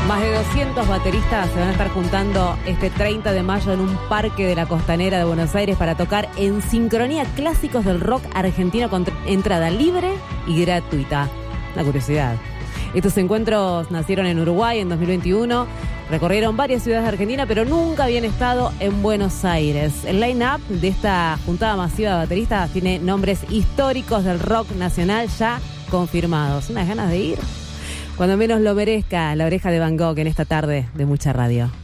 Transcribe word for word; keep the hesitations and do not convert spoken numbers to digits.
Más de doscientos bateristas se van a estar juntando este treinta de mayo en un parque de la Costanera de Buenos Aires para tocar en sincronía clásicos del rock argentino con entrada libre y gratuita. Una curiosidad. Estos encuentros nacieron en Uruguay en dos mil veintiuno, recorrieron varias ciudades de Argentina, pero nunca habían estado en Buenos Aires. El line-up de esta juntada masiva de bateristas tiene nombres históricos del rock nacional ya confirmados. ¿Unas ganas de ir? Cuando menos lo merezca, La Oreja de Van Gogh en esta tarde de mucha radio.